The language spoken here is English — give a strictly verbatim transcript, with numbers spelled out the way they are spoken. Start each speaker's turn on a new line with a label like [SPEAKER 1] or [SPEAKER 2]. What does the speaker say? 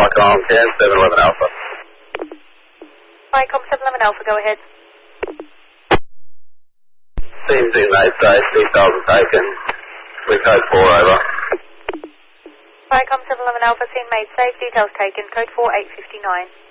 [SPEAKER 1] Micom ten seven eleven Alpha.
[SPEAKER 2] Micom seven eleven Alpha, go ahead.
[SPEAKER 1] Team Z mate, say details are taken. We code four over.
[SPEAKER 2] Micom seven eleven Alpha, team made safe, details taken, code four eight five nine.